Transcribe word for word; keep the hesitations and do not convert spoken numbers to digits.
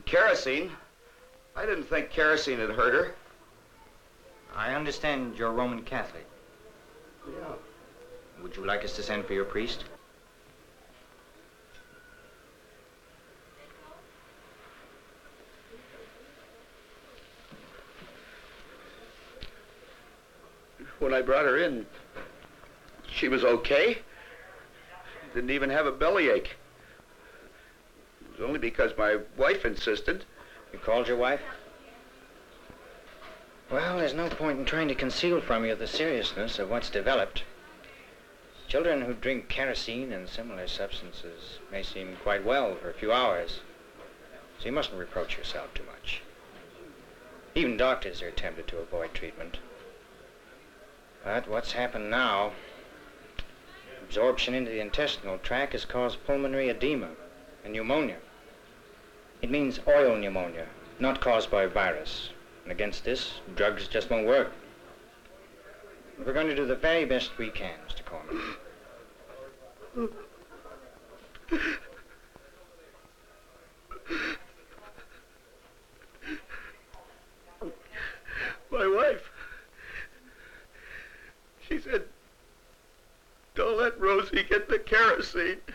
Kerosene? I didn't think kerosene had hurt her. I understand you're Roman Catholic. Yeah. Would you like us to send for your priest? When I brought her in, she was okay. Didn't even have a bellyache. It was only because my wife insisted. You called your wife? Well, there's no point in trying to conceal from you the seriousness of what's developed. Children who drink kerosene and similar substances may seem quite well for a few hours, so you mustn't reproach yourself too much. Even doctors are tempted to avoid treatment. But what's happened now, absorption into the intestinal tract has caused pulmonary edema and pneumonia. It means oil pneumonia, not caused by a virus. And against this, drugs just won't work. We're going to do the very best we can, Mister Corman. My wife, she said, don't let Rosie get the kerosene.